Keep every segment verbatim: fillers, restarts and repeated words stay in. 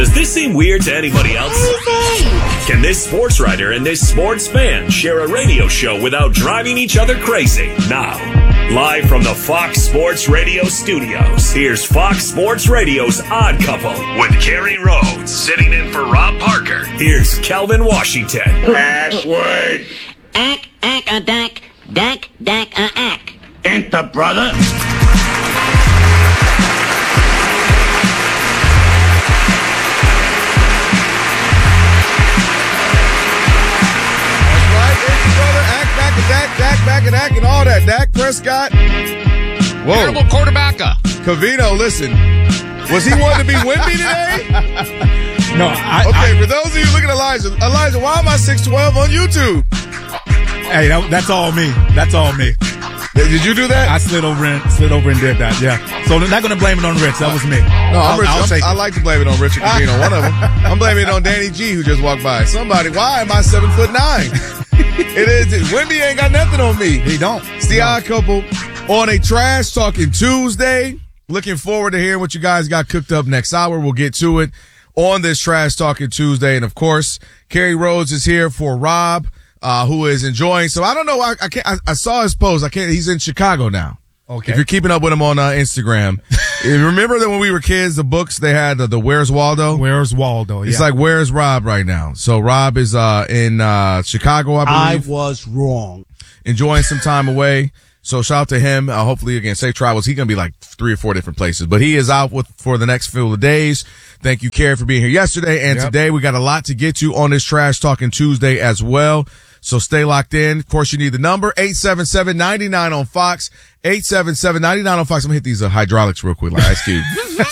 Does this seem weird to anybody else? Can this sports writer and this sports fan share a radio show without driving each other crazy? Now, live from the Fox Sports Radio studios, here's Fox Sports Radio's Odd Couple with Kerry Rhodes sitting in for Rob Parker. Here's Calvin Washington. Ashwood. Ack, ack, a dack, dack, dack, a ack. Enter, brother. Dak, Dak, back and Dak and all that. Dak Prescott. Whoa. Terrible quarterbacka. Covino, listen. Was he wanting to be Wemby today? No, I... Okay, I, for those of you looking at Elijah, Elijah, why am I six twelve on YouTube? Hey, that, that's all me. That's all me. Did you do that? I slid over and slid over and did that, yeah. So they're not going to blame it on Rich. That was me. No, I'm I'll, Rich, I'll I'm, take I it. like to blame it on Richard Covino, one of them. I'm blaming it on Danny G, who just walked by. Somebody, why am I seven foot nine? It is. Wemby ain't got nothing on me. He don't. It's the Odd Couple on a Trash Talking Tuesday. Looking forward to hearing what you guys got cooked up next hour. We'll get to it on this Trash Talking Tuesday. And, of course, Kerry Rhodes is here for Rob, uh, who is enjoying. So, I don't know. I, I can't. I, I saw his post. I can't. He's in Chicago now. Okay. If you're keeping up with him on uh, Instagram. Remember that when we were kids, the books, they had the, the Where's Waldo? Where's Waldo? It's yeah. like, where's Rob right now? So Rob is uh, in uh, Chicago, I believe. I was wrong. Enjoying some time away. So shout out to him. Uh, hopefully, again, safe travels. He's going to be like three or four different places. But he is out with for the next few days. Thank you, Kerry, for being here yesterday. And yep. today we got a lot to get to on this Trash Talking Tuesday as well. So stay locked in. Of course, you need the number, eight seven seven, nine nine on Fox, eight seven seven, nine nine on Fox. I'm going to hit these uh, hydraulics real quick like Ice Cube.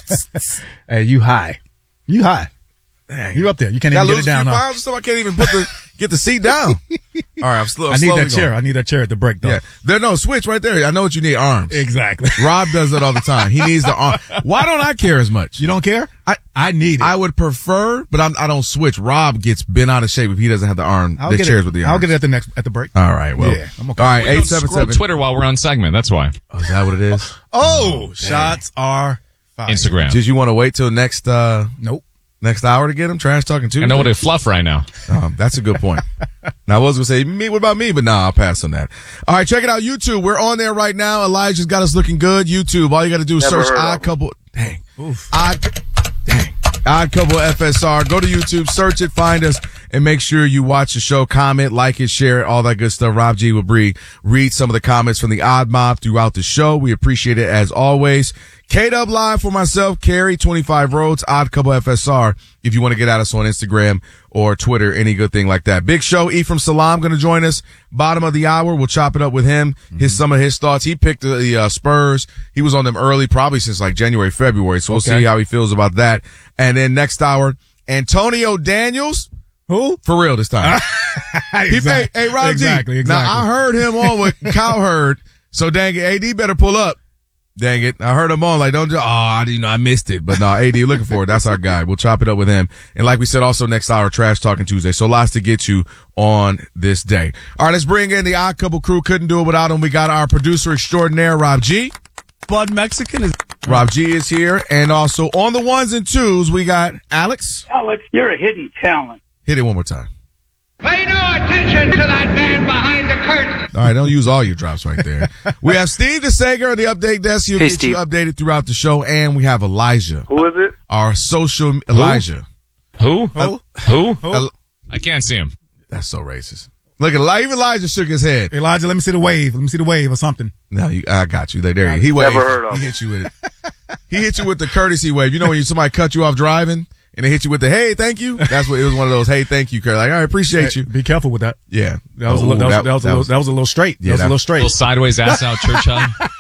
Hey, you high. You high. Dang. You up there. You can't Got even lose get it down. a few Huh? pounds or something? I can't even put the get the seat down. All right, I'm, sl- I'm I need slowly that chair. going. I need that chair at the break, though. Yeah, there no switch right there. I know what you need. Arms. Exactly. Rob does that all the time. He needs the arm. Why don't I care as much? You don't care? I I need it. I would prefer, but I'm, I don't switch. Rob gets bent out of shape if he doesn't have the arm. I'll the get chairs it. with the arms. I'll get it at the next at the break. All right. Well. Yeah, I'm okay. All right. We Eight don't seven scroll seven. Twitter while we're on segment. That's why. Oh, is that what it is? Oh, shots are fired. Instagram. Did you want to wait till next uh Nope. next hour to get him? Trash talking Tuesday. I know what to fluff right now. Um, that's a good point. Now, I was going to say, me, what about me? But nah, I'll pass on that. All right, check it out. YouTube. We're on there right now. Elijah's got us looking good. YouTube. All you got to do is Never search heard of Odd Couple. Dang. Oof. Odd, dang. Odd Couple F S R. Go to YouTube, search it, find us, and make sure you watch the show, comment, like it, share it, all that good stuff. Rob G will read, read some of the comments from the Odd Mob throughout the show. We appreciate it as always. K-Dub Live for myself, Kerry, twenty-five Roads, Odd Couple F S R, if you want to get at us on Instagram or Twitter, any good thing like that. Big Show, Ephraim Salam going to join us, bottom of the hour. We'll chop it up with him, his some of his thoughts. He picked the, the uh, Spurs. He was on them early, probably since like January, February, so we'll Okay. see how he feels about that. And then next hour, Antonio Daniels. Who? For real this time. He exactly. paid, hey, Rob exactly, G. exactly. Now, I heard him on with Cowherd, so dang it, A D better pull up. Dang it. I heard him on like, don't, just, oh, I, you know, I missed it. But no, A D, looking for it. That's our guy. We'll chop it up with him. And like we said, also next hour, Trash Talking Tuesday. So lots to get you on this day. All right, let's bring in the Odd Couple crew. Couldn't do it without him. We got our producer extraordinaire, Rob G. Bud Mexican is. Rob G is here. And also on the ones and twos, we got Alex. Alex, you're a hidden talent. Hit it one more time. Pay no attention to that man behind the curtain. All right, don't use all your drops right there. We have Steve DeSager on the update desk. He'll Hey, get Steve. you updated throughout the show. And we have Elijah, Who is it? our social Elijah. Who? Who? Who? El- I can't see him. That's so racist. Look at Eli- even Elijah shook his head. Elijah, let me see the wave. Let me see the wave or something. No, you, I got you. There, there. He waved. Never heard of He him. hit you with it. He hit you with the courtesy wave. You know when you, somebody cut you off driving and they hit you with the hey, thank you. That's what it was. One of those hey, thank you. Like, all right, appreciate you. Be careful with that. Yeah, That was, a Ooh, little, that, was, that, was a little, that was a little straight. Yeah, that was that- a little straight. Little sideways ass out church hug.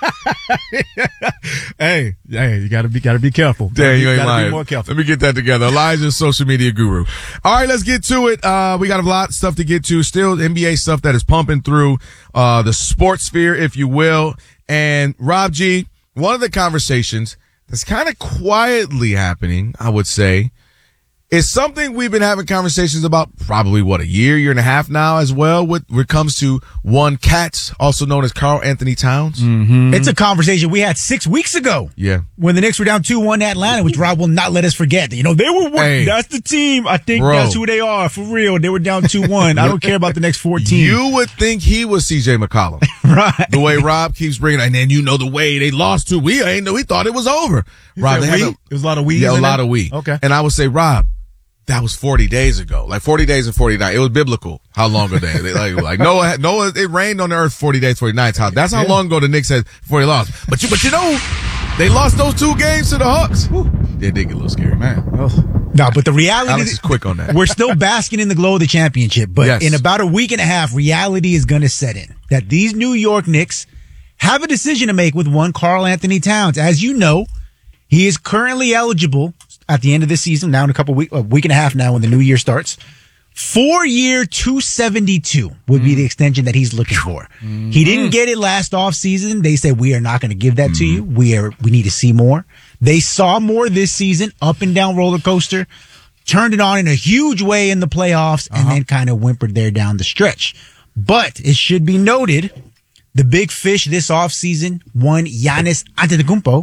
hey, hey, you gotta be, gotta be careful. Dang, you gotta ain't be lying. more careful. Let me get that together. Elijah's social media guru. All right, let's get to it. Uh, we got a lot of stuff to get to. Still N B A stuff that is pumping through, uh, the sports sphere, if you will. And Rob G, one of the conversations that's kind of quietly happening, I would say, It's something we've been having conversations about probably, what, a year, year and a half now as well with, when it comes to one Katz, also known as Karl Anthony Towns. Mm-hmm. It's a conversation we had six weeks ago. Yeah. When the Knicks were down two one at Atlanta, which Rob will not let us forget. You know, they were one. Hey, that's the team. I think bro. that's who they are, for real. They were down two one. I don't care about the next fourteen. You would think he was C J McCollum. Right. The way Rob keeps bringing, and then you know the way they lost to, we ain't know, we thought it was over. Rob, they had we? a, It was a lot of we. yeah, a lot of we. Okay. And I would say, Rob, that was forty days ago. Like forty days and forty nights. It was biblical. How long ago they, they like, like Noah, Noah, it rained on the earth forty days, forty nights. How, that's how Yeah. long ago the Knicks had before they lost. But you, but you know, they lost those two games to the Hawks. Whew. They did get a little scary, man. Oh. No, but the reality Alex is quick on that. We're still basking in the glow of the championship, but Yes. in about a week and a half, reality is going to set in. That these New York Knicks have a decision to make with one Karl Anthony Towns. As you know, he is currently eligible at the end of this season, now in a couple week, a week and a half now when the new year starts. Four year two seventy-two would be the extension that he's looking for. Mm-hmm. He didn't get it last off season. They said, we are not going to give that mm-hmm. to you. We are, we need to see more. They saw more this season, up and down roller coaster, turned it on in a huge way in the playoffs, uh-huh. and then kind of whimpered there down the stretch. But it should be noted, the big fish this offseason, one Giannis Antetokounmpo.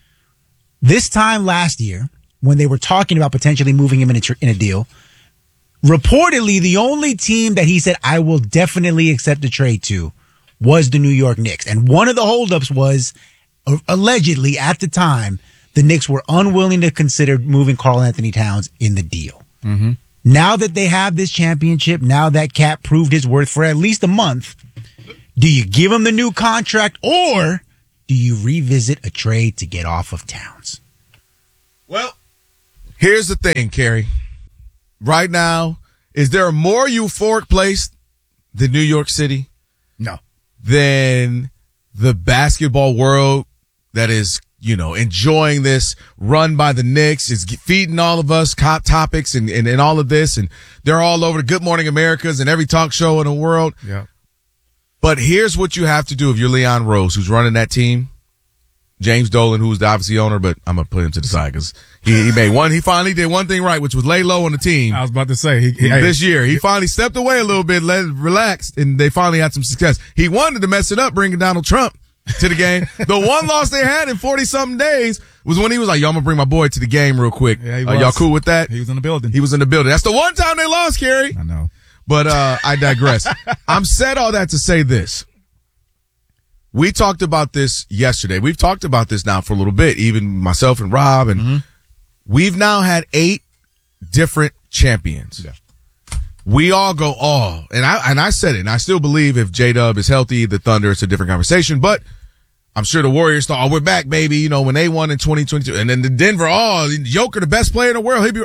This time last year, when they were talking about potentially moving him in a, tr- in a deal, reportedly the only team that he said, I will definitely accept a trade to, was the New York Knicks. And one of the holdups was, uh, allegedly at the time, the Knicks were unwilling to consider moving Karl Anthony Towns in the deal. Mm-hmm. Now that they have this championship, now that Cat proved his worth for at least a month, do you give him the new contract or do you revisit a trade to get off of Towns? Well, here's the thing, Kerry. Right now, is there a more euphoric place than New York City? No. Than the basketball world that is, you know, enjoying this run by the Knicks, is feeding all of us hot topics and, and, and all of this. And they're all over the Good Morning Americas and every talk show in the world. Yeah. But here's what you have to do if you're Leon Rose, who's running that team. James Dolan, who's the obviously owner, but I'm going to put him to the side because he, he made one, he finally did one thing right, which was lay low on the team. I was about to say, he, he this hey, year, he finally stepped away a little bit, let relaxed, and they finally had some success. He wanted to mess it up, bringing Donald Trump to the game. The one loss they had in forty something days was when he was like, yo, I'm going to bring my boy to the game real quick. Yeah, he uh, was. y'all cool with that? He was in the building. He was in the building. That's the one time they lost, Kerry. I know. But, uh, I digress. I'm said all that to say this. We talked about this yesterday. We've talked about this now for a little bit, even myself and Rob, and mm-hmm. we've now had eight different champions. Yeah. We all go, oh, and I and I said it, and I still believe if J-Dub is healthy, the Thunder, it's a different conversation. But I'm sure the Warriors thought, oh, we're back, baby. You know, when they won in twenty twenty-two, and then the Denver, oh, Joker, the best player in the world. He'll be.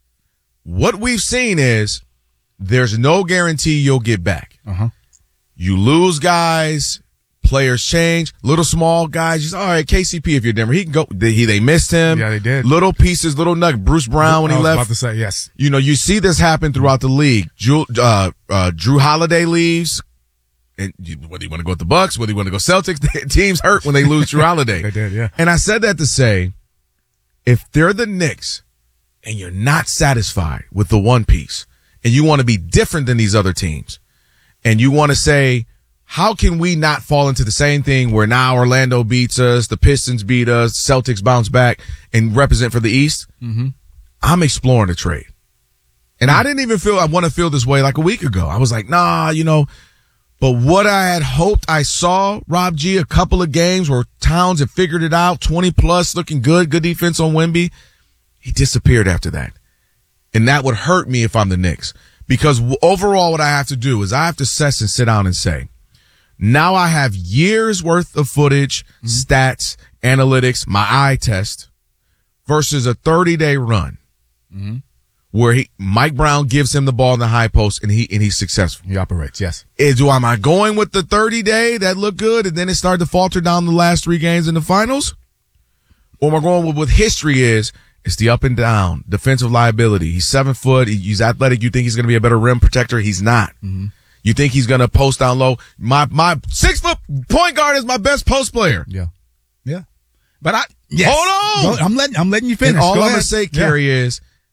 What we've seen is there's no guarantee you'll get back. Uh-huh. You lose guys. Players change, little small guys. Just, all right, K C P, if you're Denver, he can go. They, he, they missed him. Yeah, they did. Little pieces, little nugget. Bruce Brown when he I was left. about to say, yes. You know, you see this happen throughout the league. Drew, uh, uh, Drew Holiday leaves. And you, whether you want to go with the Bucks, whether you want to go Celtics, teams hurt when they lose Drew Holiday. They did, yeah. And I said that to say, if they're the Knicks and you're not satisfied with the one piece and you want to be different than these other teams and you want to say, how can we not fall into the same thing where now Orlando beats us, the Pistons beat us, Celtics bounce back and represent for the East? Mm-hmm. I'm exploring a trade. And I didn't even feel I want to feel this way like a week ago. I was like, nah, you know, but what I had hoped I saw, Rob G, a couple of games where Towns had figured it out, twenty plus, looking good, good defense on Wemby. He disappeared after that. And that would hurt me if I'm the Knicks. Because overall what I have to do is I have to assess and sit down and say, now I have years worth of footage, mm-hmm. stats, analytics, my eye test versus a thirty day run mm-hmm. where he, Mike Brown gives him the ball in the high post and he, and he's successful. He operates, yes. Is, do, am I going with the thirty day that looked good and then it started to falter down the last three games in the finals? Or am I going with what history is? It's the up and down, defensive liability. He's seven foot. He, he's athletic. You think he's going to be a better rim protector? He's not. Mm-hmm. You think he's going to post down low? My, my six foot point guard is my best post player. Yeah. Yeah. But I, yes. Hold on. Well, I'm letting, I'm letting you finish. And all Go I'm ahead. going to say, Kerry, yeah. is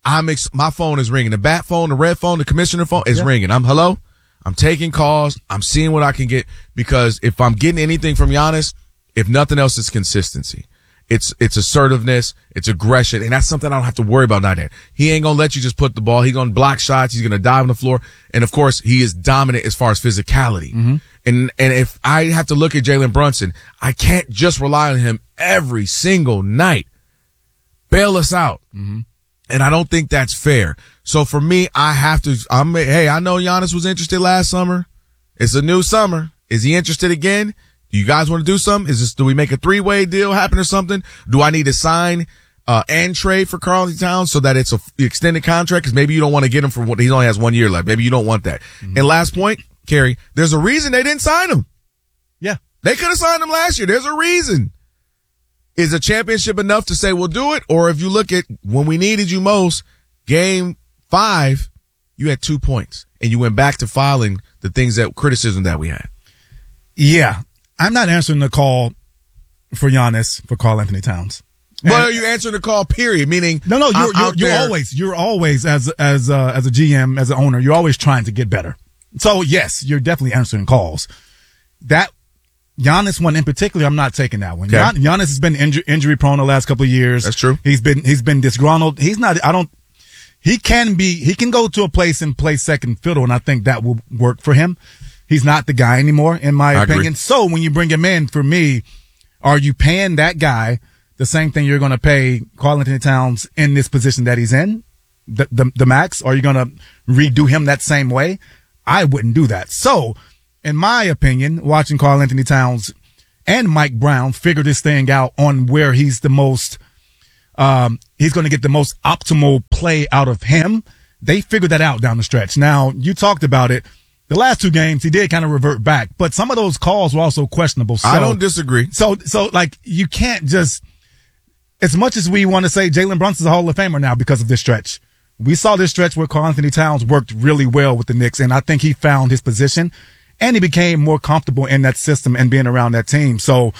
I'm ex- my phone is ringing. The bat phone, the red phone, the commissioner phone is yeah. ringing. I'm hello. I'm taking calls. I'm seeing what I can get because if I'm getting anything from Giannis, if nothing else, it's consistency. It's it's assertiveness, it's aggression, and that's something I don't have to worry about now. That he ain't gonna let you just put the ball. He's gonna block shots. He's gonna dive on the floor, and of course, he is dominant as far as physicality. Mm-hmm. And and if I have to look at Jalen Brunson, I can't just rely on him every single night. Bail us out, mm-hmm. and I don't think that's fair. So for me, I have to. I'm hey, I know Giannis was interested last summer. It's a new summer. Is he interested again? Do you guys want to do something? Is this, do we make a three-way deal happen or something? Do I need to sign, uh, and trade for Karl-Anthony Towns so that it's a f- extended contract? Cause maybe you don't want to get him for what, he only has one year left. Maybe you don't want that. Mm-hmm. And last point, Kerry, there's a reason they didn't sign him. Yeah. They could have signed him last year. There's a reason. Is a championship enough to say we'll do it? Or if you look at when we needed you most, game five, you had two points and you went back to filing the things that criticism that we had. Yeah. I'm not answering the call for Giannis for Karl-Anthony Towns. But are you answering the call, period? Meaning, no, no, you're, you're, you're there. always, you're always as, as, uh, as a G M, as an owner, you're always trying to get better. So yes, you're definitely answering calls. That Giannis one in particular, I'm not taking that one. Okay. Gian, Giannis has been injury, injury prone the last couple of years. That's true. He's been, he's been disgruntled. He's not, I don't, he can be, he can go to a place and play second fiddle, and I think that will work for him. He's not the guy anymore, in my I opinion. Agree. So when you bring him in, for me, are you paying that guy the same thing you're going to pay Karl-Anthony Towns in this position that he's in, the, the, the max? Are you going to redo him that same way? I wouldn't do that. So, in my opinion, watching Karl-Anthony Towns and Mike Brown figure this thing out on where he's the most, um, he's going to get the most optimal play out of him. They figured that out down the stretch. Now, you talked about it. The last two games, he did kind of revert back, but some of those calls were also questionable. So, I don't disagree. So, so like, you can't just, as much as we want to say Jalen Brunson's a Hall of Famer now because of this stretch, we saw this stretch where Karl-Anthony Towns worked really well with the Knicks, and I think he found his position, and he became more comfortable in that system and being around that team. So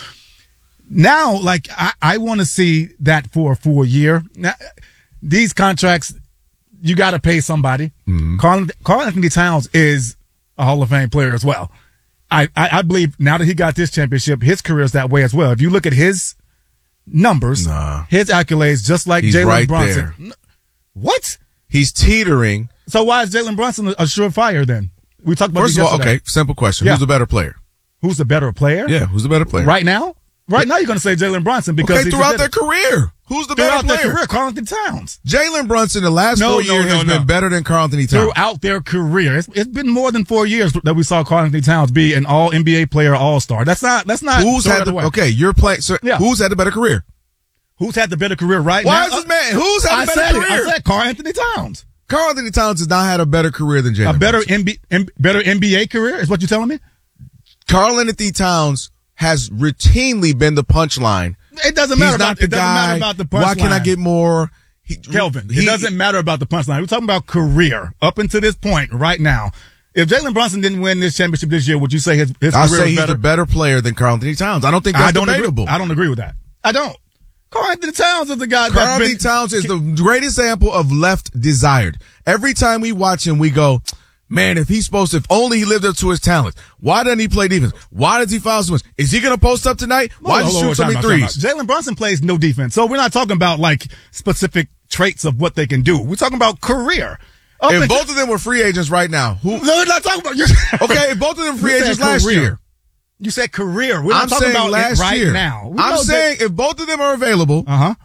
now, like, I, I want to see that for a full year. Now, these contracts, you got to pay somebody. Mm-hmm. Karl, Karl-Anthony Towns is a Hall of Fame player as well. I, I, I believe now that he got this championship, his career is that way as well. If you look at his numbers, nah. his accolades, just like Jalen right Brunson. There. What? He's teetering. So why is Jalen Brunson a surefire then? We talked about First of all, okay, simple question. Yeah. Who's the better player? Who's the better player? Yeah, who's the better player? Right now? Right now you're going to say Jalen Brunson because okay, throughout their career. Who's the throughout better player? Throughout their career, Karl-Anthony Towns. Jalen Brunson, the last no, four no, years, no, has no. been better than Karl-Anthony Towns. Throughout their career. It's, it's been more than four years that we saw Karl-Anthony Towns be an all N B A player, all-star. That's not, that's not. Who's had the, okay, you're playing, so yeah. who's had the better career? Who's had the better career right Why now? Why is this man, who's had I the better said career? It. I said Karl-Anthony Towns. Karl-Anthony Towns has not had a better career than Jalen A better Brunson. N B A, better N B A career is what you're telling me? Karl-Anthony Towns has routinely been the punchline. It doesn't matter He's about not the it doesn't guy. matter about the punchline. Why can I get more? He, Kelvin, he, it doesn't matter about the punchline. We're talking about career up until this point right now. If Jalen Brunson didn't win this championship this year, would you say his, his I'll career say is he's better? a better player than Karl-Anthony Towns. I don't think that's I don't debatable. Agree, I don't agree with that. I don't. Karl-Anthony Towns is the guy that's Karl-Anthony been, Towns is the great example of left desired. Every time we watch him, we go, man, if he's supposed to, if only he lived up to his talent. Why doesn't he play defense? Why does he foul so much? Is he going to post up tonight? Why does he shoot so many threes? Jalen Brunson plays no defense. So we're not talking about like specific traits of what they can do. We're talking about career. Up if both of them were free agents right now, who? No, we're not talking about. Okay, if both of them free agents last career. year. You said career. We're not I'm talking saying about last it right year. now. We I'm saying that, if both of them are available, uh huh.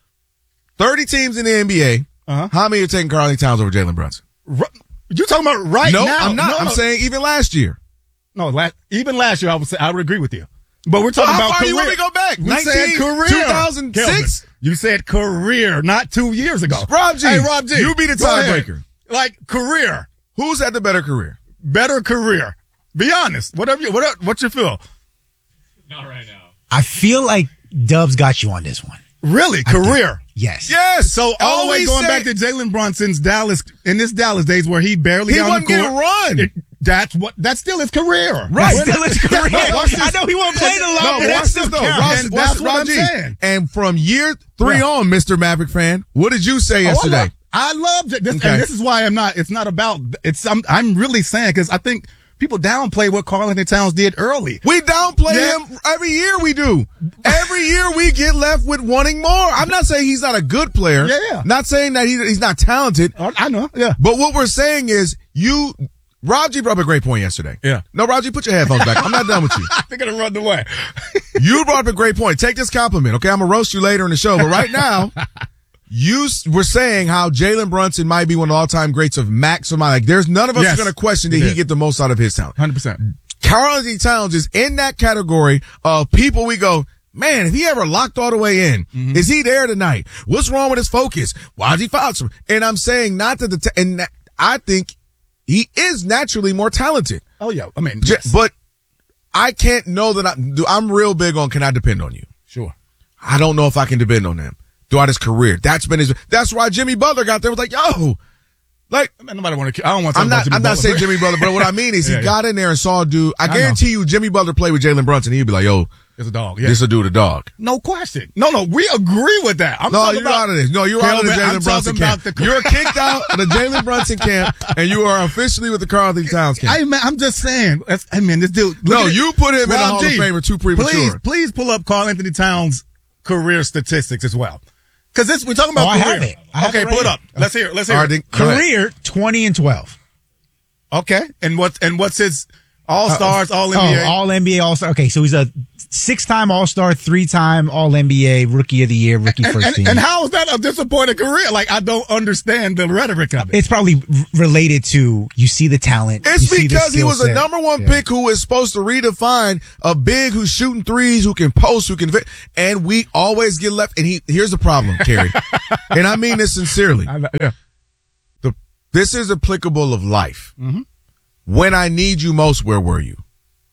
thirty teams in the N B A. Uh-huh. How many are taking Karl-Anthony Towns over Jalen Brunson? R- you talking about right no, now? I'm not. No, I'm no. saying even last year. No, last, even last year I would say I would agree with you. But we're talking well, about how far career. You want me to go back? We nineteen, said career. two thousand six You said career, not two years ago. Rob G. Hey, Rob G. You be the tiebreaker. Like career. Who's had the better career? Better career. Be honest. Whatever you, whatever, what you feel. Not right now. I feel like Dubs got you on this one. Really? Career? Yes. Yes. So all the way going say, back to Jalen Brunson's Dallas, in this Dallas days where he barely he on wasn't the court. getting run. It, that's what, that's still his career. Right. That's still his career. No, I know he won't play the long, no, but that's still though. count. Watch, And watch that's what I'm G. saying. And from year three yeah. on, Mister Maverick fan, what did you say yesterday? Oh, I'm, not, I love it. This, Okay. and this is why I'm not. It's not about. It's. I'm. I'm really saying because I think people downplay what Karl-Anthony Towns did early. We downplay Yeah. him every year. We do. Every year we get left with wanting more. I'm not saying he's not a good player. Yeah. Not saying that he, he's not talented. I I know. Yeah. But what we're saying is you. Rob G brought up a great point yesterday. Yeah. No, Rob G, put your headphones back. I'm not done with you. They're gonna run away. You brought up a great point. Take this compliment, okay? I'm gonna roast you later in the show, but right now, you s- were saying how Jalen Brunson might be one of the all-time greats of max or my. Like, there's none of us Yes. are gonna question He did he did. get the most out of his talent. Hundred percent. Karl-Anthony Towns is in that category of people we go, man, if he ever locked all the way in, Mm-hmm. is he there tonight? What's wrong with his focus? Why's he foul? some- And I'm saying not that the, ta- and that, I think he is naturally more talented. Oh yeah. I mean, J- yes. But I can't know that I, do- I'm real big on can I depend on you? Sure. I don't know if I can depend on him throughout his career. That's been his, that's why Jimmy Butler got there was like, yo, like, I mean, nobody want to. I don't want to. Talk I'm about not, Jimmy I'm not Butler. saying Jimmy Butler, but what I mean is he Yeah, yeah. got in there and saw a dude. I I guarantee you Jimmy Butler played with Jalen Brunson. He'd be like, yo, It's a dog. Yeah. this will do the dog. No question. No, no, we agree with that. I'm No, talking you're about, out of this. No, you're out of the Kelvin, I'm Jalen Brunson talking camp. about the- You're kicked out of the Jalen Brunson camp, and you are officially with the Karl-Anthony Towns camp. I, man, I'm just saying. that's- I mean, this dude. look No, at- you put him in the Rob Hall of G, Fame too premature. Please, please pull up Karl-Anthony Towns' career statistics as well. Because this we're talking about Oh, I career. have it. I have okay, it right pull it here. up. Let's hear it. Let's hear All it. right, then, go ahead. Career twenty and twelve. Okay, and what's and what's his all stars, all N B A? Oh, all N B A All Star. Okay, so he's a six-time All Star, three-time All N B A, Rookie of the Year, Rookie and, First and, Team. and how is that a disappointing career? Like I don't understand the rhetoric of it. It's probably r- related to you see the talent. you It's see the because he skill was a set. number one Yeah. pick who is supposed to redefine a big who's shooting threes, who can post, who can, vi- and we always get left. And he, here's the problem, Kerry, and I mean this sincerely. I, yeah. The, this is applicable of life. Mm-hmm. When I need you most, where were you?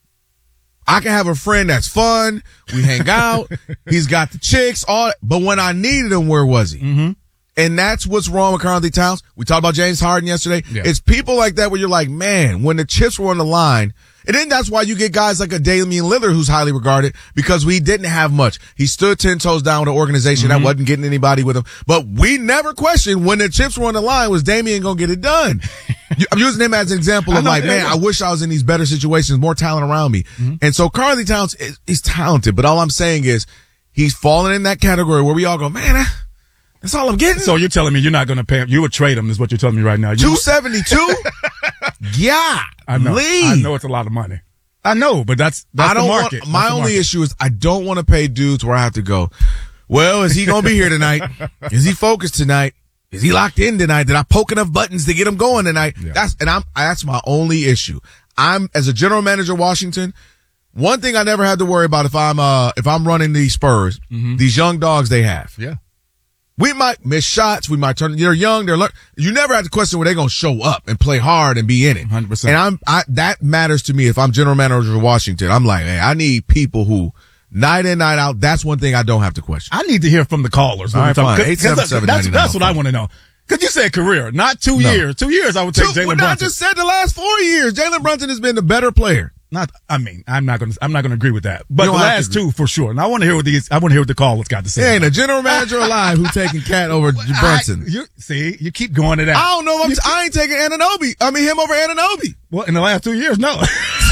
I can have a friend that's fun. We hang out. He's got the chicks, all. But when I needed him, where was he? Mm-hmm. And that's what's wrong with Karl-Anthony Towns. We talked about James Harden yesterday. Yeah. It's people like that where you're like, man, when the chips were on the line, and then that's why you get guys like a Damian Lillard who's highly regarded because we didn't have much. He stood ten toes down with an organization Mm-hmm. that wasn't getting anybody with him. But we never questioned when the chips were on the line, was Damian going to get it done? You- I'm using him as an example I of know, like, yeah, man, yeah. I wish I was in these better situations, more talent around me. Mm-hmm. And so Karl-Anthony Towns, is, he's talented, but all I'm saying is he's fallen in that category where we all go, man, I, that's all I'm getting. So you're telling me you're not going to pay him? You would trade him? Is what you're telling me right now? You, two seventy-two? Yeah. I know. Lee. I know it's a lot of money. I know, but that's that's I don't the market. want, my That's the only market. issue is I don't want to pay dudes where I have to go, well, is he going to be here tonight? Is he focused tonight? Is he locked in tonight? Did I poke enough buttons to get him going tonight? Yeah. That's, and I'm, that's my only issue. I'm, as a general manager of Washington, one thing I never had to worry about if I'm, uh, if I'm running these Spurs, these young dogs they have. Yeah. We might miss shots. We might turn. They're young. They're. lear- You never have to question where they're going to show up and play hard and be in it. one hundred percent. And I'm. I, that matters to me. If I'm general manager of Washington, I'm like, man, I need people who night in, night out. That's one thing I don't have to question. I need to hear from the callers. All when right, we talk- fine. 'cause- eight seven seven, That's, that's what I ninety-nine oh five. want to know. Because you said career, not two No. years. Two years, I would take Two- Jalen well, I Brunson. just said the last four years, Jalen Brunson has been the better player. Not, I mean, I'm not going to. I'm not going to agree with that. But You the don't have last to agree. two for sure. And I want to hear what these. I want to hear what the callers got to say. There ain't a general manager alive who's taking Cat over Brunson. I, you, see, you keep going to that. I don't know. I'm, I ain't taking Anunoby. I mean, him over Anunoby. Well, in the last two years, no.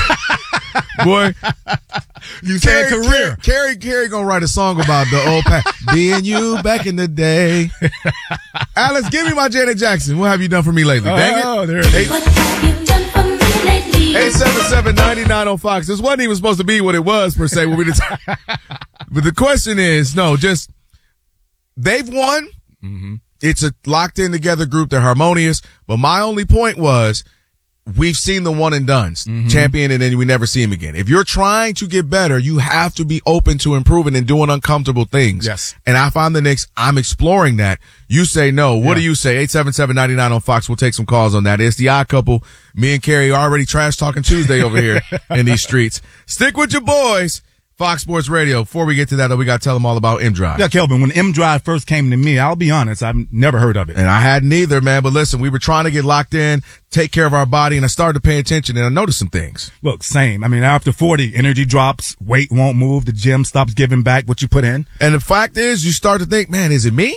Boy, you said Carrie, career. Carrie, Carrie gonna write a song about the old past. Being you back in the day. Alex, give me my Janet Jackson. What have you done for me lately? Dang Oh, it. there it is. What have you done for me lately? eight seven seven, nine nine on Fox. This wasn't even supposed to be what it was, per se. When we just, but the question is, no, just, they've won. Mm-hmm. It's a locked in together group. They're harmonious. But my only point was, we've seen the one and dones, Mm-hmm. champion, and then we never see him again. If you're trying to get better, you have to be open to improving and doing uncomfortable things. Yes. And I find the Knicks, I'm exploring that. You say no. What Yeah. do you say? eight seven seven, nine nine on Fox. We'll take some calls on that. It's the Odd Couple. Me and Carrie are already trash talking Tuesday over here in these streets. Stick with your boys. Fox Sports Radio. Before we get to that, though, we got to tell them all about M-Drive. Yeah, Kelvin, when M Drive first came to me, I'll be honest, I've never heard of it. And I hadn't either, man. But listen, we were trying to get locked in, take care of our body, and I started to pay attention, and I noticed some things. Look, same. I mean, after forty, energy drops, weight won't move, the gym stops giving back what you put in. And the fact is, you start to think, man, is it me?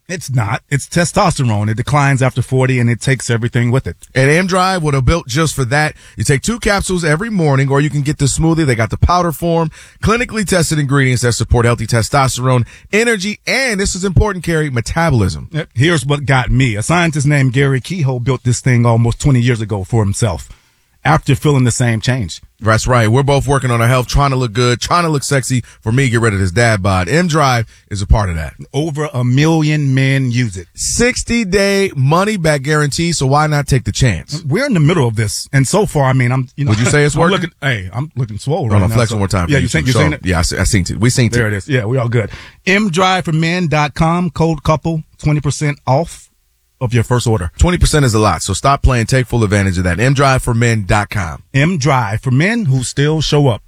It's not. It's testosterone. It declines after forty, and it takes everything with it. And M-Drive, what are built just for that. You take two capsules every morning, or you can get the smoothie. They got the powder form, clinically tested ingredients that support healthy testosterone, energy, and this is important, Carrie, metabolism. Here's what got me. A scientist named Gary Kehoe built this thing almost twenty years ago for himself after feeling the same change. That's right. We're both working on our health, trying to look good, trying to look sexy. For me, get rid of this dad bod. M-Drive is a part of that. Over a million men use it. sixty-day money-back guarantee, so why not take the chance? We're in the middle of this, and so far, I mean, I'm. You know, would you say it's working? I'm looking, hey, I'm looking swole right right now. now. Flex so, one more time. Yeah, you, think, you seen it? Yeah, I, I seen it. We seen it. There it is. Yeah, we all good. M drive for men dot com, code couple, twenty percent off of your first order. twenty percent is a lot, so stop playing. Take full advantage of that. M drive for men dot com. M-Drive for men who still show up.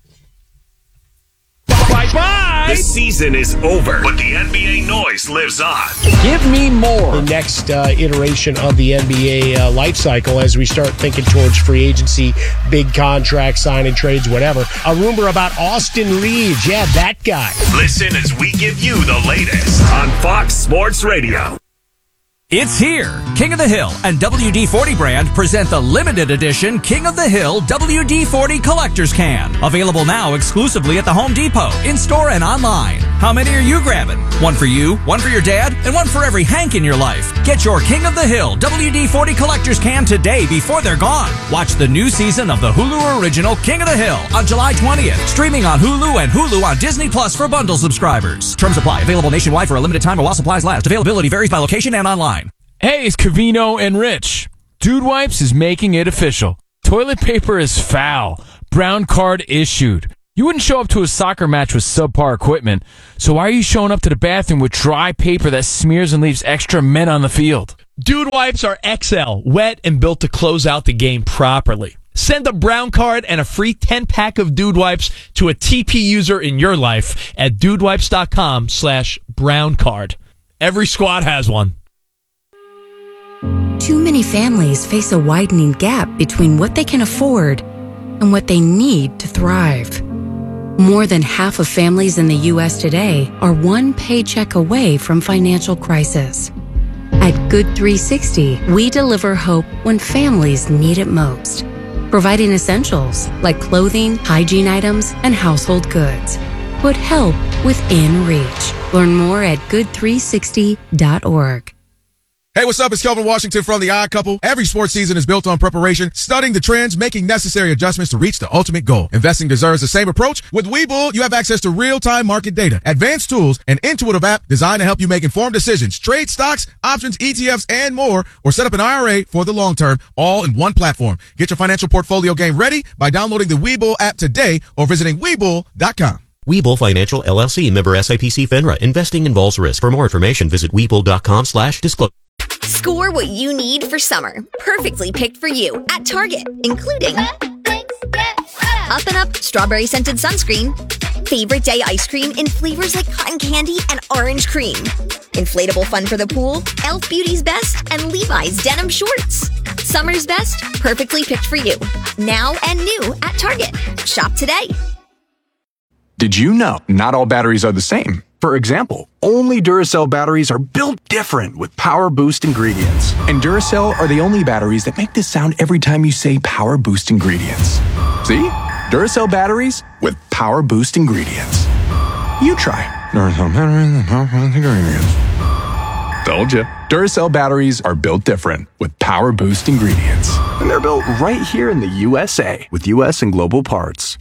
Bye-bye! The season is over, but the N B A noise lives on. Give me more. The next uh, iteration of the N B A uh, life cycle as we start thinking towards free agency, big contracts, signing trades, whatever. A rumor about Austin Reeves. Yeah, that guy. Listen as we give you the latest on Fox Sports Radio. It's here. King of the Hill and W D forty brand present the limited edition King of the Hill W D forty Collector's Can. Available now exclusively at the Home Depot, in-store and online. How many are you grabbing? One for you, one for your dad, and one for every Hank in your life. Get your King of the Hill W D forty Collector's Can today before they're gone. Watch the new season of the Hulu original King of the Hill on July twentieth. Streaming on Hulu and Hulu on Disney Plus for bundle subscribers. Terms apply. Available nationwide for a limited time while supplies last. Availability varies by location and online. Hey, it's Cavino and Rich. Dude Wipes is making it official. Toilet paper is foul. Brown card issued. You wouldn't show up to a soccer match with subpar equipment, so why are you showing up to the bathroom with dry paper that smears and leaves extra men on the field? Dude Wipes are X L, wet and built to close out the game properly. Send a brown card and a free ten-pack of Dude Wipes to a T P user in your life at dudewipes.com slash brown card. Every squad has one. Too many families face a widening gap between what they can afford and what they need to thrive. More than half of families in the U S today are one paycheck away from financial crisis. At Good three sixty, we deliver hope when families need it most, providing essentials like clothing, hygiene items, and household goods. Put help within reach. Learn more at good three sixty dot org. Hey, what's up? It's Kelvin Washington from The Odd Couple. Every sports season is built on preparation, studying the trends, making necessary adjustments to reach the ultimate goal. Investing deserves the same approach. With Webull, you have access to real-time market data, advanced tools, an intuitive app designed to help you make informed decisions, trade stocks, options, E T Fs, and more, or set up an I R A for the long term, all in one platform. Get your financial portfolio game ready by downloading the Webull app today or visiting Webull dot com. Webull Financial, L L C, member S I P C FINRA. Investing involves risk. For more information, visit Webull.com slash disclosure. Score what you need for summer. Perfectly picked for you at Target, including Up and Up Strawberry Scented Sunscreen, Favorite Day Ice Cream in flavors like cotton candy and orange cream, Inflatable Fun for the Pool, e l f Beauty's Best, and Levi's Denim Shorts. Summer's best, perfectly picked for you. Now and new at Target. Shop today. Did you know not all batteries are the same? For example, only Duracell batteries are built different with Power Boost ingredients. And Duracell are the only batteries that make this sound every time you say Power Boost ingredients. See? Duracell batteries with Power Boost ingredients. You try. Duracell batteries with Power Boost ingredients. Told ya. Duracell batteries are built different with Power Boost ingredients. And they're built right here in the U S A with U S and global parts.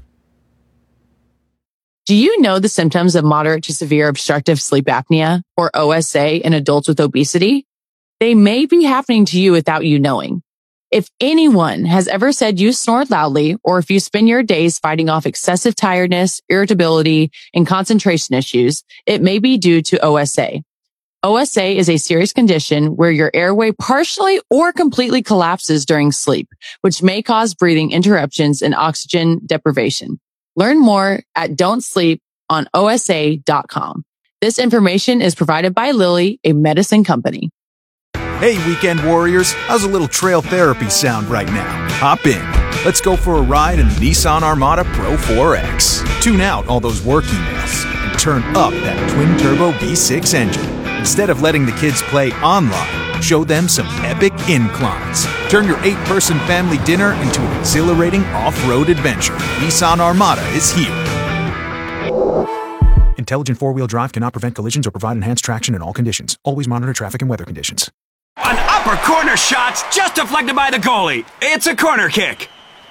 Do you know the symptoms of moderate to severe obstructive sleep apnea, or O S A, in adults with obesity? They may be happening to you without you knowing. If anyone has ever said you snore loudly, or if you spend your days fighting off excessive tiredness, irritability, and concentration issues, it may be due to O S A. O S A is a serious condition where your airway partially or completely collapses during sleep, which may cause breathing interruptions and oxygen deprivation. Learn more at don't sleep on O S A dot com. This information is provided by Lilly, a medicine company. Hey, weekend warriors, how's a little trail therapy sound right now? Hop in. Let's go for a ride in the Nissan Armada Pro four X. Tune out all those work emails and turn up that twin-turbo V six engine. Instead of letting the kids play online, show them some epic inclines. Turn your eight-person family dinner into an exhilarating off-road adventure. Nissan Armada is here. Intelligent four-wheel drive cannot prevent collisions or provide enhanced traction in all conditions. Always monitor traffic and weather conditions. An upper corner shot's just deflected by the goalie. It's a corner kick.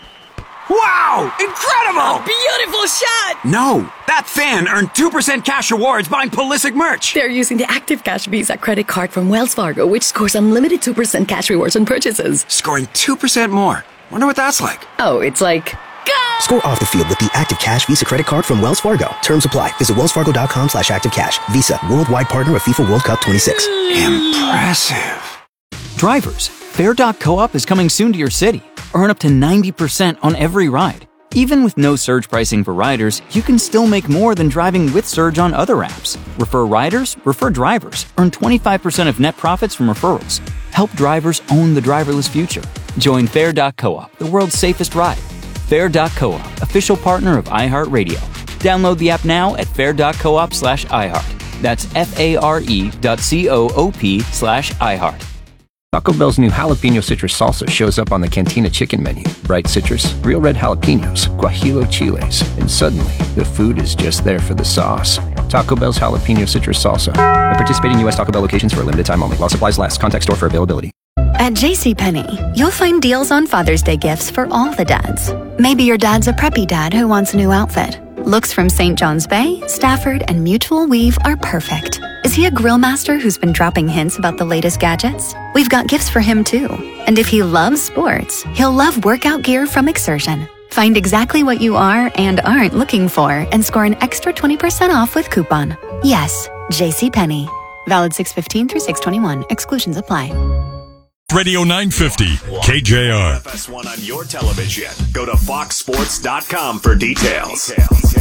Wow! Incredible! A beautiful shot! No, that fan earned two percent cash rewards buying Pulisic merch. They're using the Active Cash Visa credit card from Wells Fargo, which scores unlimited two percent cash rewards on purchases. Scoring two percent more. Wonder what that's like. Oh, it's like... Go! Score off the field with the Active Cash Visa credit card from Wells Fargo. Terms apply. Visit wellsfargo.com slash activecash. Visa, worldwide partner of FIFA World Cup twenty-six. Impressive. Drivers, Fair dot co-op is coming soon to your city. Earn up to ninety percent on every ride. Even with no surge pricing for riders, you can still make more than driving with Surge on other apps. Refer riders, refer drivers. Earn twenty-five percent of net profits from referrals. Help drivers own the driverless future. Join Fair dot co-op, the world's safest ride. Fair dot co-op, official partner of iHeartRadio. Download the app now at fair dot coop slash iHeart. That's F-A-R-E dot C-O-O-P slash iHeart. Taco Bell's new jalapeno citrus salsa shows up on the Cantina chicken menu. Bright citrus, real red jalapenos, guajillo chiles, and suddenly the food is just there for the sauce. Taco Bell's jalapeno citrus salsa. At participating U S Taco Bell locations for a limited time only. While supplies last. Contact store for availability. At JCPenney, you'll find deals on Father's Day gifts for all the dads. Maybe your dad's a preppy dad who wants a new outfit. Looks from Saint John's Bay, Stafford, and Mutual Weave are perfect. Is he a grill master who's been dropping hints about the latest gadgets? We've got gifts for him too. And if he loves sports, he'll love workout gear from Exertion. Find exactly what you are and aren't looking for and score an extra twenty percent off with coupon. Yes, JCPenney. Valid six fifteen through six twenty-one. Exclusions apply. Radio nine fifty, K J R. F S one on your television. Go to fox sports dot com for details.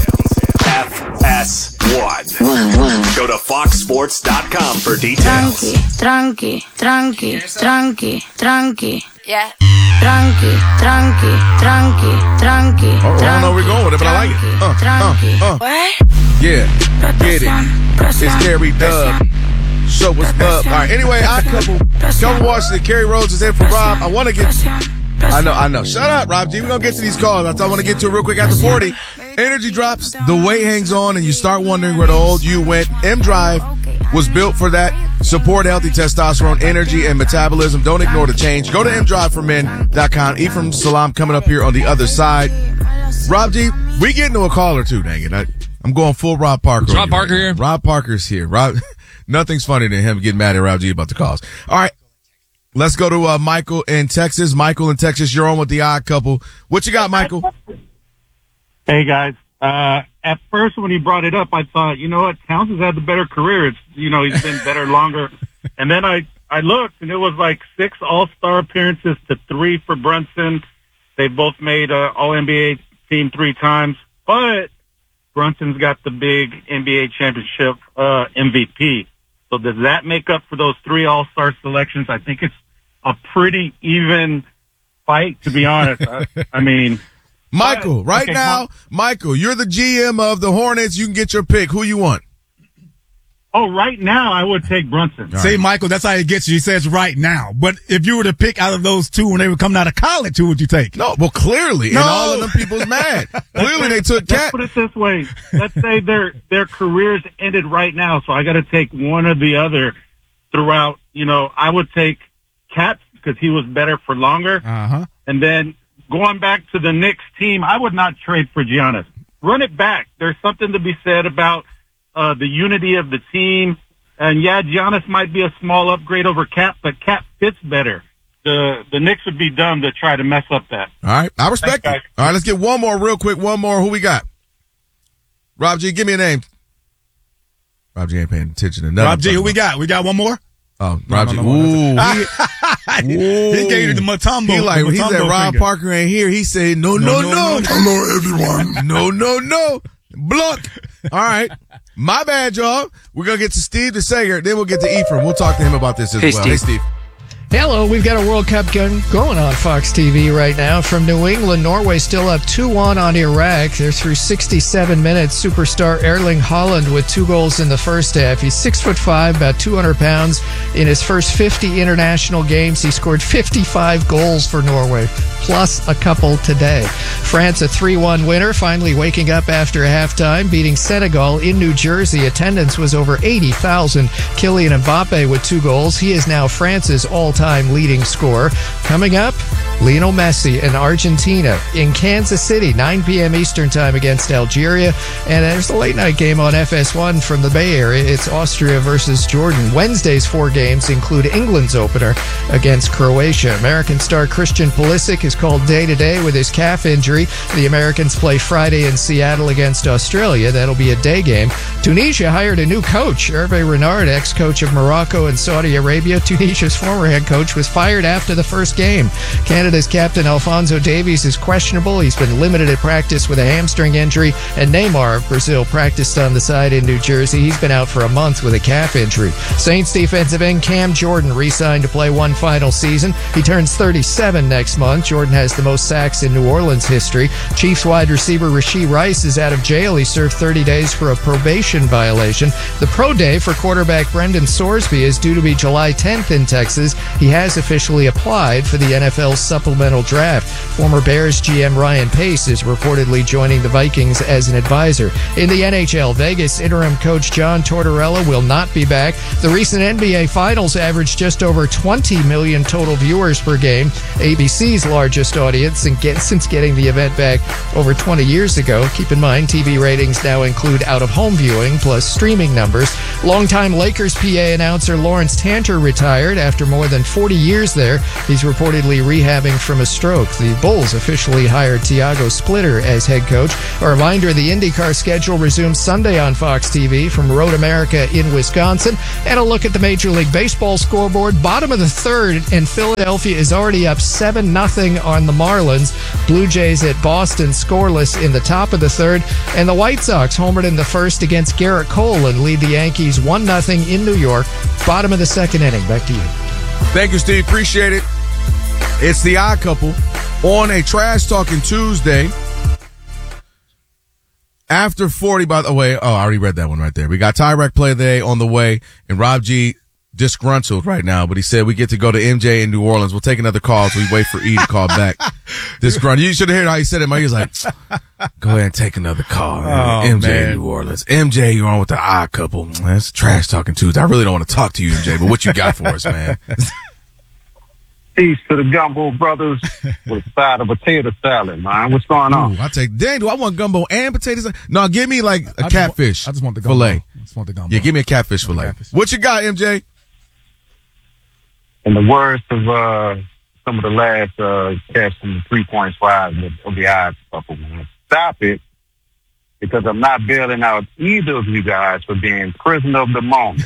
F S one. Go to fox sports dot com for details. Tranqui, tranqui, tranqui, tranqui. Yeah. Tranqui, tranqui, tranqui, tranqui. Oh, I don't know where we're going with it, but I like it. Uh, uh, uh. What? Yeah, get it. It's Gary Dub. Show what's up. All right. Anyway, I couple, couple Washington. Kerry Rhodes is in for Rob. I want to get. I know. I know. Shut up, Rob G. We're gonna get to these calls. I want to get to it real quick after forty. Energy drops. The weight hangs on, and you start wondering where the old you went. M Drive was built for that. Support healthy testosterone, energy, and metabolism. Don't ignore the change. Go to m drive for men dot com. Ephraim Salam coming up here on the other side. Rob G, we get into a call or two. Dang it. I, I'm going full Rob Parker. Is Rob Parker here? Rob Parker's here. Rob. Nothing's funnier than him getting mad at Rob G about the calls. All right. Let's go to uh, Michael in Texas. Michael in Texas, you're on with the Odd Couple. What you got, Michael? Hey, guys. Uh, at first, when he brought it up, I thought, you know what? Towns has had the better career. It's, you know, he's been better longer. And then I, I looked, and it was like six All-Star appearances to three for Brunson. They both made uh, All-N B A team three times. But Brunson's got the big N B A championship uh, M V P. So does that make up for those three All-Star selections? I think it's a pretty even fight, to be honest. I, I mean, Michael, but, right okay, now, Mom. Michael, you're the G M of the Hornets. You can get your pick. Who you want? Oh, right now, I would take Brunson. See, Michael, that's how he gets you. He says right now. But if you were to pick out of those two when they were coming out of college, who would you take? No, well, clearly, no. and all of them people's mad. Clearly, they took Let's Cat. put it this way. Let's say their their careers ended right now, so I got to take one or the other throughout. You know, I would take Cat because he was better for longer. Uh-huh. And then going back to the Knicks team, I would not trade for Giannis. Run it back. There's something to be said about uh, the unity of the team. And yeah, Giannis might be a small upgrade over Cat, but Cat fits better. The the Knicks would be dumb to try to mess up that. All right. I respect Thanks, it. All right, let's get one more real quick. One more. Who we got? Rob G, give me a name. Rob G ain't paying attention to nothing. Rob G, who we got? We got one more? Oh, No, Rob no, G. no, no, Ooh. no. He, He gave you the Mutombo. He like, the he said Mutombo Rob finger. Parker ain't here. He said, no, no, no. No, no, no. Hello, everyone. No, no, no. Block. All right. My bad, y'all. We're going to get to Steve the Sager. Then we'll get to Ephraim. We'll talk to him about this as Hey, well. Steve. Hey, Steve. Hello, we've got a World Cup gun going on Fox T V right now. From New England, Norway still up two one on Iraq. They're through sixty-seven minutes. Superstar Erling Haaland with two goals in the first half. He's six foot five, about two hundred pounds. In his first fifty international games, he scored fifty-five goals for Norway, plus a couple today. France, a three one winner, finally waking up after halftime, beating Senegal in New Jersey. Attendance was over eighty thousand. Kylian Mbappe with two goals. He is now France's all-time leading scorer. Coming up, Lionel Messi and Argentina in Kansas City, nine p.m. Eastern time against Algeria. And there's a late night game on F S one from the Bay Area. It's Austria versus Jordan. Wednesday's four games include England's opener against Croatia. American star Christian Pulisic is called day-to-day with his calf injury. The Americans play Friday in Seattle against Australia. That'll be a day game. Tunisia hired a new coach. Hervé Renard, ex-coach of Morocco and Saudi Arabia. Tunisia's former head coach was fired after the first game. Canada's captain Alphonso Davies is questionable. He's been limited at practice with a hamstring injury. And Neymar of Brazil practiced on the side in New Jersey. He's been out for a month with a calf injury. Saints defensive end Cam Jordan re-signed to play one final season. He turns thirty-seven next month. Jordan has the most sacks in New Orleans history. Chiefs wide receiver Rashee Rice is out of jail. He served thirty days for a probation violation. The pro day for quarterback Brendan Sorsby is due to be July tenth in Texas. He has officially applied for the N F L's supplemental draft. Former Bears G M Ryan Pace is reportedly joining the Vikings as an advisor. In the N H L, Vegas interim coach John Tortorella will not be back. The recent N B A Finals averaged just over twenty million total viewers per game, A B C's largest audience since getting the event back over twenty years ago. Keep in mind, T V ratings now include out-of-home viewing plus streaming numbers. Longtime Lakers P A announcer Lawrence Tanter retired after more than forty years there. He's reportedly rehabbing from a stroke. The Bulls officially hired Tiago Splitter as head coach. A reminder, the IndyCar schedule resumes Sunday on Fox T V from Road America in Wisconsin. And a look at the Major League Baseball scoreboard. Bottom of the third, and Philadelphia is already up seven nothing on the Marlins. Blue Jays at Boston scoreless in the top of the third. And the White Sox homered in the first against Garrett Cole and lead the Yankees one nothing in New York. Bottom of the second inning. Back to you. Thank you, Steve. Appreciate it. It's the Odd Couple on a Trash Talking Tuesday. After forty, by the way, oh, I already read that one right there. We got Tyrek Play of the Day on the way, and Rob G disgruntled right now, but he said we get to go to M J in New Orleans. We'll take another call as we wait for E to call back. Disgruntled. You should have heard how he said it. He was like, go ahead and take another call. Man. Oh, M J man. in New Orleans. M J, you're on with the Odd Couple. Man, it's Trash Talking Tuesday. I really don't want to talk to you, M J, but what you got for us, man? Peace to the Gumbo Brothers with a side of potato salad, man. What's going on? Ooh, I take. Dang, do I want gumbo and potatoes? No, give me like a I catfish. Just want, I just want the gumbo. Fillet. I just want the gumbo. Yeah, give me a catfish fillet. Catfish. What you got, M J? In the words of uh, some of the last uh, cats from the three point five of the Odd Couple, man. Stop it, because I'm not bailing out either of you guys for being prisoner of the moment.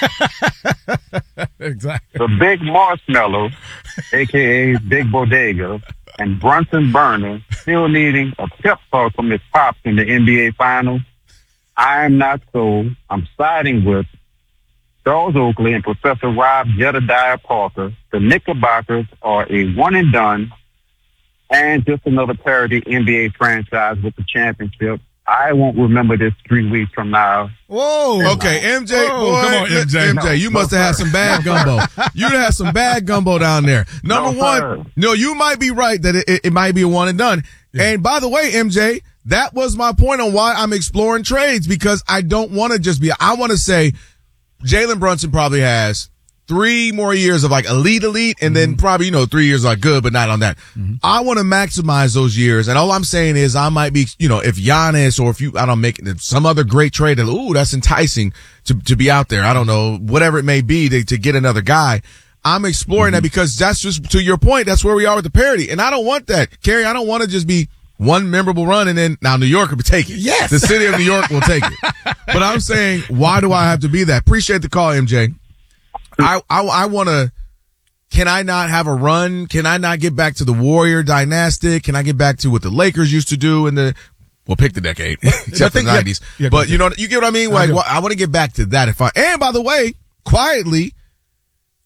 Exactly. The Big Marshmallow, a k a. Big Bodega, and Brunson Burner still needing a pep talk from his pops in the N B A Finals. I am not so. I'm siding with Charles Oakley and Professor Rob Jedediah Parker. The Knickerbockers are a one and done and just another parody N B A franchise with the championship. I won't remember this three weeks from now. Whoa. Okay, M J. Whoa, boy, come on, M J. M J, you No, must no, have had sir. some bad No, gumbo. sir. You had some bad gumbo down there. Number No, one, sir. no, you might be right that it, it, it might be a one and done. And by the way, M J, that was my point on why I'm exploring trades, because I don't want to just be, I want to say Jalen Brunson probably has three more years of like elite, elite, and then probably, you know, three years like good, but not on that. Mm-hmm. I want to maximize those years. And all I'm saying is I might be, you know, if Giannis or if you, I don't make some other great trade that, ooh, that's enticing to, to be out there. I don't know, whatever it may be to, to get another guy. I'm exploring mm-hmm. that because that's just to your point. That's where we are with the parity. And I don't want that. Kerry, I don't want to just be one memorable run and then now New York will take it. Yes. The city of New York will take it. But I'm saying, why do I have to be that? Appreciate the call, M J. I, I, I want to, can I not have a run? Can I not get back to the Warrior dynastic? Can I get back to what the Lakers used to do in the, well, pick the decade, except for the nineties. Yeah, yeah, but you know, you get what I mean? Like, I, well, I want to get back to that if I, and by the way, quietly,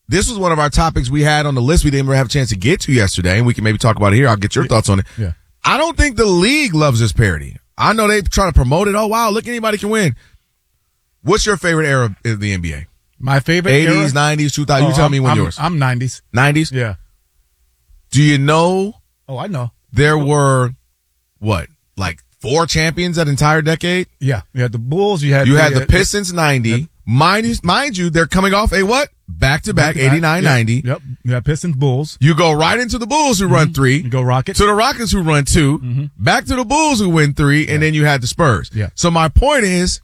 this was one of our topics we had on the list we didn't ever have a chance to get to yesterday, and we can maybe talk about it here. I'll get your thoughts on it. Yeah. I don't think the league loves this parity. I know they try to promote it. Oh, wow, look, anybody can win. What's your favorite era of the N B A? My favorite eighties, era? nineties, two thousands. Oh, You tell I'm, me when I'm, yours. I'm nineties. nineties? Yeah. Do you know Oh, I know. there were, what, like four champions that entire decade? Yeah. You had the Bulls. You had You the, had the uh, Pistons ninety. Yep. Mind, mind you, they're coming off a what? Back-to-back, Back-to-back, eighty-nine ninety. Yep. yep. You had Pistons, Bulls. You go right into the Bulls who Mm-hmm. run three. You go Rockets. To the Rockets who run two. Mm-hmm. Back to the Bulls who win three. And then you had the Spurs. Yeah. So my point is,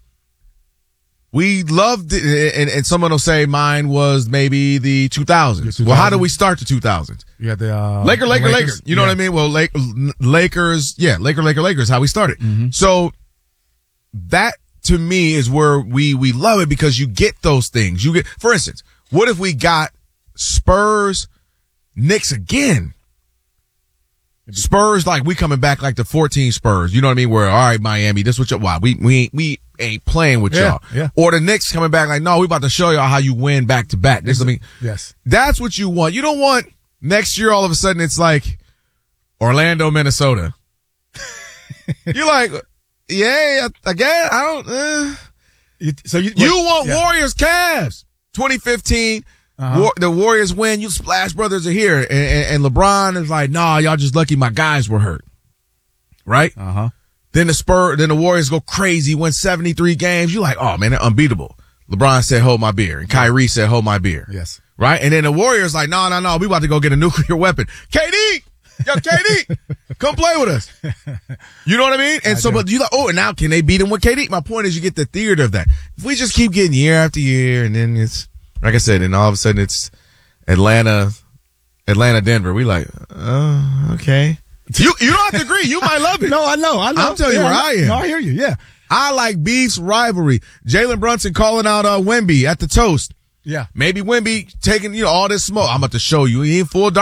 we loved it, and, and someone will say mine was maybe the two thousands. Well, how do we start the two thousands? You had the uh, Laker, Laker, Lakers. Lakers. You know Yeah. what I mean? Well, Lake, Lakers, yeah, Laker, Laker, Lakers, how we started. Mm-hmm. So that to me is where we, we love it because you get those things. You get, for instance, what if we got Spurs, Knicks again? Spurs, like we coming back like the fourteen Spurs. You know what I mean? Where, all right, Miami, this what y'all, why? We, we ain't, we ain't playing with Yeah, y'all. yeah. Or the Knicks coming back like, no, we about to show y'all how you win back to back. This, I mean, Yes. that's what you want. You don't want next year all of a sudden it's like Orlando, Minnesota. You're like, yeah, again, I don't, uh. You, so you, You wait, want yeah. Warriors Cavs. twenty fifteen, Uh-huh. War, the Warriors win. You Splash Brothers are here. And, and, and LeBron is like, nah, y'all just lucky my guys were hurt. Right? Uh-huh. Then the Spurs, then the Warriors go crazy, win seventy-three games. You're like, oh man, they're unbeatable. LeBron said, hold my beer. And Kyrie said, hold my beer. Yes. Right? And then the Warriors like, no, no, no, we about to go get a nuclear weapon. K D! Yo, K D! Come play with us. You know what I mean? And I so, do. but you like, oh, and now can they beat him with K D? My point is you get the theater of that. If we just keep getting year after year and then it's, like I said, and all of a sudden it's Atlanta, Atlanta, Denver. We like, oh, okay. You, you don't have to agree. You might love it. No, I know. I know. I'm telling you Yeah, where I am. No, I hear you. Yeah. I like Beef's rivalry. Jalen Brunson calling out uh, Wemby at the toast. Yeah. Maybe Wemby taking, you know, all this smoke. I'm about to show you. He ain't full